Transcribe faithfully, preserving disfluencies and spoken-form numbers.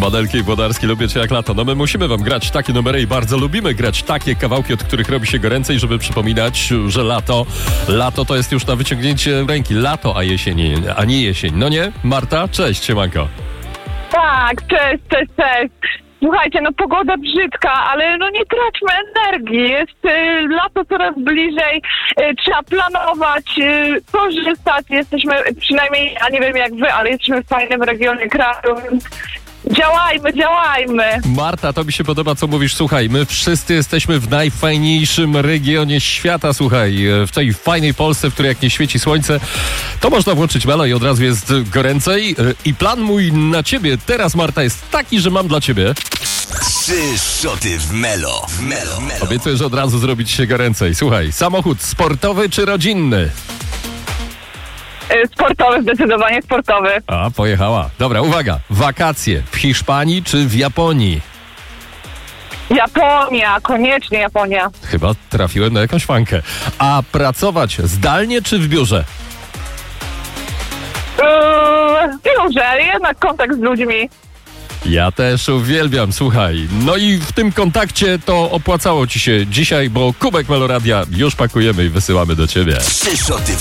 Badelki i Włodarski, lubię cię jak lato. No my musimy wam grać takie numery i bardzo lubimy grać takie kawałki, od których robi się goręcej, żeby przypominać, że lato, lato to jest już na wyciągnięcie ręki. Lato, a jesień, a nie jesień. No nie? Marta? Cześć, siemanko. Tak, cześć, cześć, cześć. Słuchajcie, no pogoda brzydka, ale no nie traćmy energii. Jest y, lato coraz bliżej, y, trzeba planować, y, korzystać. Jesteśmy, przynajmniej, ja nie wiem jak wy, ale jesteśmy w fajnym regionie kraju, więc działajmy, działajmy. Marta, to mi się podoba, co mówisz. Słuchaj, my wszyscy jesteśmy w najfajniejszym regionie świata, słuchaj, w tej fajnej Polsce, w której jak nie świeci słońce, to można włączyć Melo i od razu jest goręcej. I plan mój na ciebie teraz, Marta, jest taki, że mam dla ciebie... Trzy szoty w Melo. W Melo. Melo. Obiecuję, że od razu zrobić się goręcej. Słuchaj, samochód sportowy czy rodzinny? Y, sportowy, zdecydowanie sportowy. A, pojechała. Dobra, uwaga. Wakacje w Hiszpanii czy w Japonii? Japonia, koniecznie Japonia. Chyba trafiłem na jakąś fankę. A pracować zdalnie czy w biurze? Yy, Biurze, jednak kontakt z ludźmi. Ja też uwielbiam, słuchaj. No i w tym kontakcie to opłacało ci się dzisiaj, bo kubek Meloradia już pakujemy i wysyłamy do ciebie. Trzy szoty w